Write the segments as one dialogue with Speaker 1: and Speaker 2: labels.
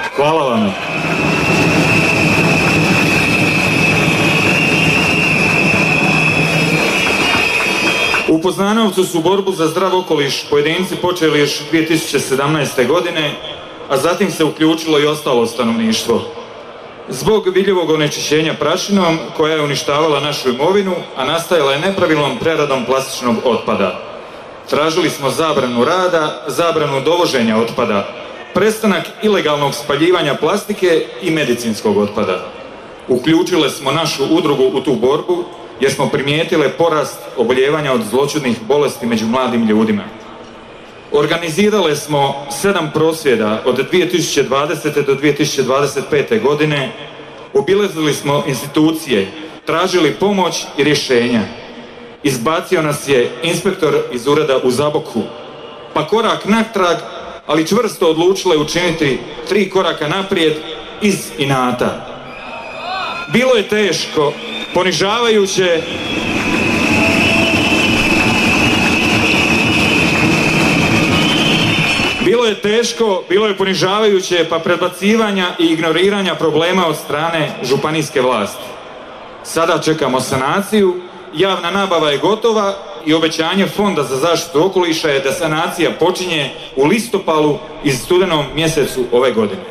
Speaker 1: Hvala vam. U Poznanovcu su borbu za zdrav okoliš pojedinci počeli još 2017. godine, a zatim se uključilo i ostalo stanovništvo. Zbog vidljivog onečišćenja prašinom koja je uništavala našu imovinu, a nastajala je nepravilnom preradom plastičnog otpada. Tražili smo zabranu rada, zabranu dovoženja otpada, prestanak ilegalnog spaljivanja plastike i medicinskog otpada. Uključile smo našu udrugu u tu borbu jer smo primijetile porast oboljevanja od zloćudnih bolesti među mladim ljudima. Organizirale smo 7 prosvjeda od 2020. do 2025. godine, obilazili smo institucije, tražili pomoć i rješenja. Izbacio nas je inspektor iz ureda u Zaboku, pa korak natrag, ali čvrsto odlučile učiniti 3 koraka naprijed iz inata. Bilo je teško, ponižavajuće, bilo je ponižavajuće, pa predbacivanja i ignoriranja problema od strane županijske vlasti. Sada čekamo sanaciju, javna nabava je gotova i obećanje Fonda za zaštitu okoliša je da sanacija počinje u listopadu i studenom mjesecu ove godine.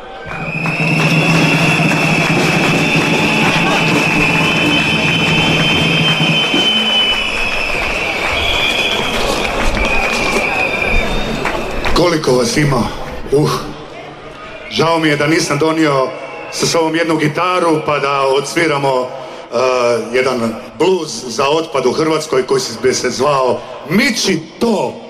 Speaker 2: Koliko vas ima? Žao mi je da nisam donio sa sobom jednu gitaru pa da odsviramo jedan bluz za otpad u Hrvatskoj koji bi se zvao Miči to!